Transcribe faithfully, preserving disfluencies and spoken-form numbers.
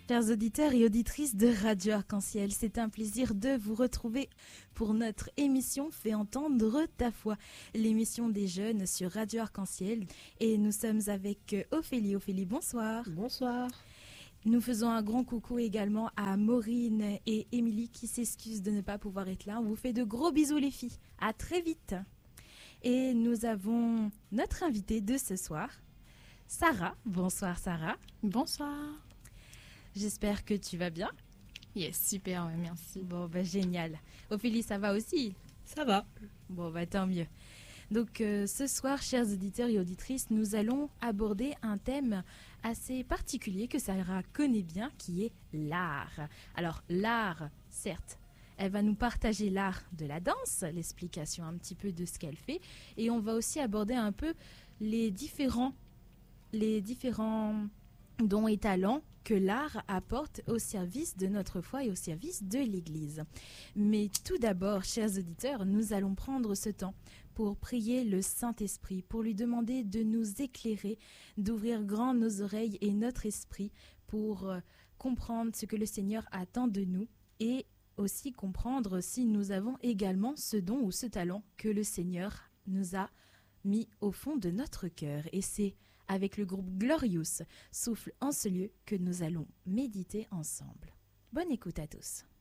Chers auditeurs et auditrices de Radio Arc-en-Ciel, c'est un plaisir de vous retrouver pour notre émission Fais entendre ta foi, l'émission des jeunes sur Radio Arc-en-Ciel. Et nous sommes avec Ophélie. Ophélie, bonsoir. Bonsoir. Nous faisons un grand coucou également à Maureen et Émilie qui s'excusent de ne pas pouvoir être là. On vous fait de gros bisous les filles. À très vite. Et nous avons notre invitée de ce soir, Sarah. Bonsoir Sarah. Bonsoir. J'espère que tu vas bien. Yes, super, ouais, merci. Bon, bah génial. Ophélie, ça va aussi? Ça va. Bon, bah tant mieux. Donc euh, ce soir, chers auditeurs et auditrices, nous allons aborder un thème assez particulier que Sarah connaît bien, qui est l'art. Alors l'art, certes, elle va nous partager l'art de la danse, l'explication un petit peu de ce qu'elle fait, et on va aussi aborder un peu les différents, les différents dons et talents que l'art apporte au service de notre foi et au service de l'Église. Mais tout d'abord, chers auditeurs, nous allons prendre ce temps pour prier le Saint-Esprit, pour lui demander de nous éclairer, d'ouvrir grand nos oreilles et notre esprit pour euh, comprendre ce que le Seigneur attend de nous et aussi comprendre si nous avons également ce don ou ce talent que le Seigneur nous a mis au fond de notre cœur. Et c'est avec le groupe Glorious, Souffle en ce lieu, que nous allons méditer ensemble. Bonne écoute à tous.